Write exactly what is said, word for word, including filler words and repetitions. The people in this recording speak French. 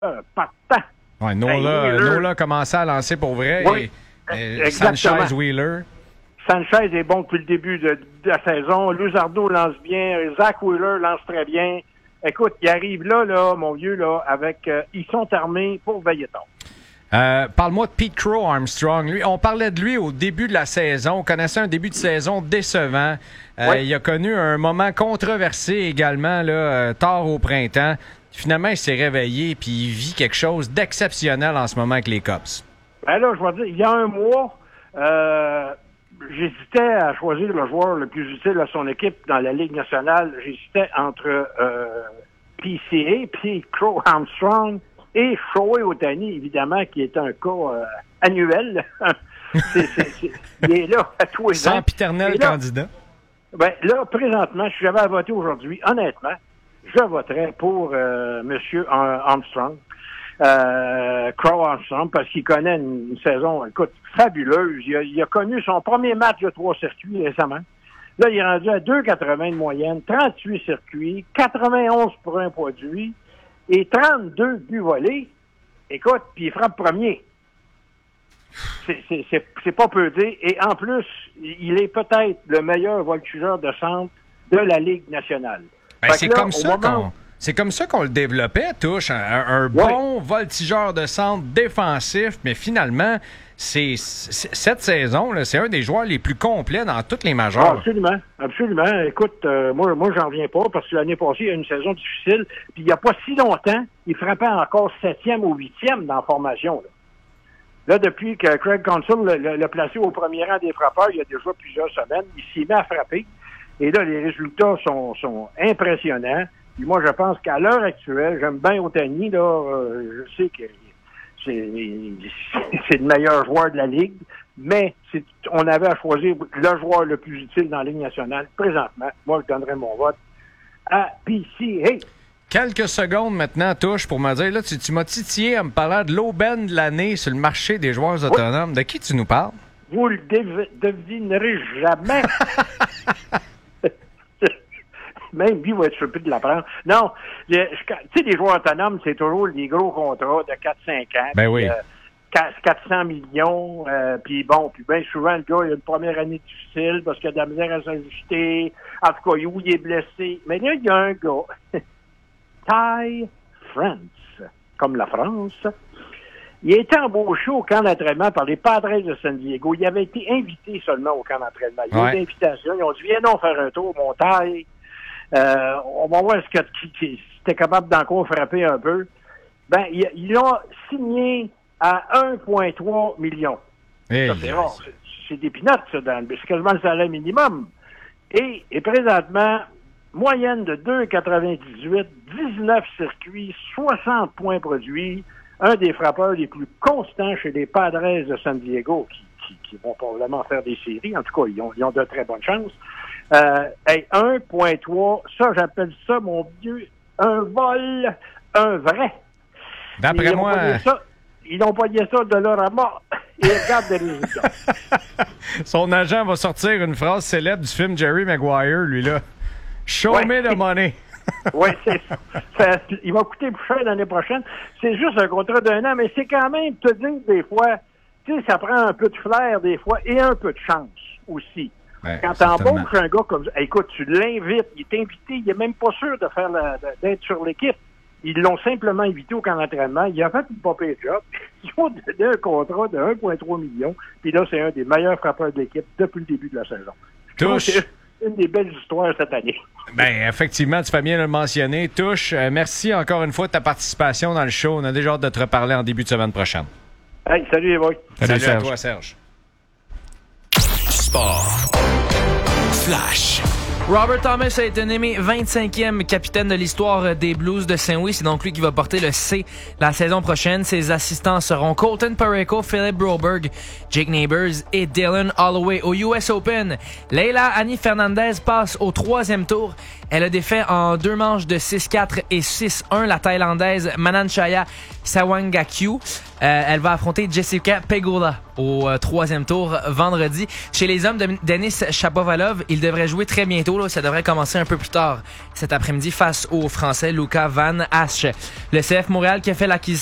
euh, partant. Ouais, Nola, Ben, Nola a commencé à lancer pour vrai. Oui, et, et Sanchez, Wheeler. Sanchez est bon depuis le début de, de la saison. Luzardo lance bien. Zach Wheeler lance très bien. Écoute, il arrive là, là, mon vieux, là, avec... Euh, ils sont armés pour veiller tard. Euh, parle-moi de Pete Crow Armstrong. Lui, on parlait de lui au début de la saison. On connaissait un début de saison décevant. Euh, oui. Il a connu un moment controversé également, là, euh, tard au printemps. Finalement, il s'est réveillé puis il vit quelque chose d'exceptionnel en ce moment avec les Cubs. Ben là, je vais dire, il y a un mois, euh, j'hésitais à choisir le joueur le plus utile à son équipe dans la Ligue nationale. J'hésitais entre euh, P C A, Pete Crow Armstrong et Shohei Ohtani, évidemment, qui est un cas euh, annuel. c'est, c'est, c'est, il est là à tous les ans. Sempiternel candidat. Ben là, présentement, si j'avais à voter aujourd'hui, honnêtement, je voterais pour euh, M. Armstrong, euh, Crow Armstrong, parce qu'il connaît une, une saison, écoute, fabuleuse. Il a, il a connu son premier match de trois circuits récemment. Là, il est rendu à deux virgule quatre-vingts de moyenne, trente-huit circuits, quatre-vingt-onze points produits et trente-deux buts volés. Écoute, puis il frappe premier. C'est, c'est, c'est, c'est pas peu dire. Et en plus, il est peut-être le meilleur voltigeur de centre de la Ligue nationale. Ben, c'est, là, comme ça moment... qu'on, c'est comme ça qu'on le développait, Touche. Un, un ouais. bon voltigeur de centre défensif, mais finalement, c'est, c'est cette saison, là, c'est un des joueurs les plus complets dans toutes les majeures. Ah, absolument, absolument. Écoute, euh, moi, moi, j'en reviens pas parce que l'année passée, il y a eu une saison difficile. Puis il n'y a pas si longtemps, il frappait encore septième ou huitième dans la formation. Là. Là, depuis que Craig Counsell l'a, l'a placé au premier rang des frappeurs, il y a déjà plusieurs semaines, il s'y met à frapper. Et là, les résultats sont, sont impressionnants. Puis moi, je pense qu'à l'heure actuelle, j'aime bien Ohtani, là, euh, je sais que c'est, c'est le meilleur joueur de la Ligue, mais c'est, on avait à choisir le joueur le plus utile dans la Ligue nationale. Présentement, moi, je donnerais mon vote à P C A. Quelques secondes maintenant, Touche, pour me dire, là, tu, tu m'as titillé en me parlant de l'aubaine de l'année sur le marché des joueurs autonomes. Oui. De qui tu nous parles? Vous le dev- devinerez jamais. Même lui va être surpris de l'apprendre. Non, tu sais, les joueurs autonomes, c'est toujours des gros contrats de quatre à cinq ans. Ben oui. Euh, quatre cents millions, euh, puis bon, puis bien souvent, le gars, il a une première année difficile parce qu'il a de la misère à s'ajuster. En tout cas, où il est blessé. Mais là, il y a un gars, Ty France, comme la France. Il a été embauché au camp d'entraînement par les Padres de San Diego. Il avait été invité seulement au camp d'entraînement. Il y a eu une invitation. Ils ont dit, viens donc faire un tour, mon Ty. Euh, on va voir ce que tu es capable d'encore frapper un peu. Ben, ils il l'ont signé à un virgule trois million. Hey, ça, c'est rare. C'est, c'est des pinottes, ça, dans, c'est quasiment le salaire minimum. Et, et présentement, moyenne de deux virgule quatre-vingt-dix-huit, dix-neuf circuits, soixante points produits, un des frappeurs les plus constants chez les Padres de San Diego, qui, qui, qui vont probablement faire des séries. En tout cas, ils ont, ils ont de très bonnes chances. Euh, hey, un virgule trois, ça, j'appelle ça, mon vieux, un vol, un vrai. D'après ils moi... Ça, ils n'ont pas dit ça de leur mort. Ils regardent les résultats. Son agent va sortir une phrase célèbre du film Jerry Maguire, lui, là. Show ouais. me the money. Oui, c'est ça. Il va coûter plus cher l'année prochaine. C'est juste un contrat d'un an, mais c'est quand même, te dire, des fois, tu sais, ça prend un peu de flair, des fois, et un peu de chance aussi. Ouais, quand t'embauches un gars comme ça, écoute, tu l'invites, il est invité, il est même pas sûr de faire la, de, d'être sur l'équipe. Ils l'ont simplement invité au camp d'entraînement. Il a fait une pas pire job. Ils ont donné un contrat de un virgule trois million. Puis là, c'est un des meilleurs frappeurs de l'équipe depuis le début de la saison. Touche. C'est une des belles histoires cette année. Ben, effectivement, tu fais bien de le mentionner. Touche, euh, merci encore une fois de ta participation dans le show. On a déjà hâte de te reparler en début de semaine prochaine. Hey, salut les boys. Salut, salut Serge. à toi, Serge. Sport. Flash. Robert Thomas a été nommé vingt-cinquième capitaine de l'histoire des Blues de Saint-Louis. C'est donc lui qui va porter le C la saison prochaine. Ses assistants seront Colton Parayko, Philip Broberg, Jake Neighbors et Dylan Holloway. Au U S Open, Leila Annie Fernandez passe au troisième tour. Elle a défait en deux manches de six quatre et six un la Thaïlandaise Mananchaya Sawangakyu. Euh, elle va affronter Jessica Pegula au euh, troisième tour vendredi. Chez les hommes, de Denis Shapovalov, il devrait jouer très bientôt. Là, ça devrait commencer un peu plus tard cet après-midi face au Français Luca Van Hache. Le C F Montréal qui a fait l'acquisition